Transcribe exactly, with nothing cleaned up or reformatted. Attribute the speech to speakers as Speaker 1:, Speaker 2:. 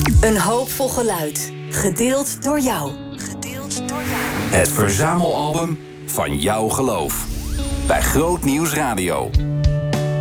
Speaker 1: Een hoopvol geluid. Gedeeld door jou. Gedeeld door jou.
Speaker 2: Het verzamelalbum van jouw geloof. Bij Groot Nieuws Radio.